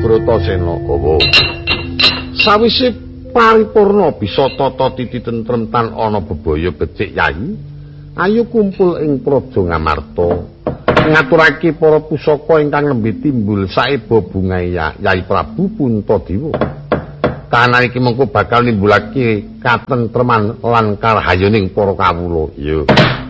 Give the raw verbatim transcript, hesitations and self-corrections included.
Bratasena. Oh. Sawise paripurna bisa tata titi tentrem tan ana bebaya becik Yayi, ayo kumpul ing Praja Ngamarta. Ngaturake para pusaka ingkang nembe timbul saeba bungae Yayi Prabu Puntadewa. Kahanan iki mengko bakal nimbulake katentreman lan karahayaning para kawula. Iya.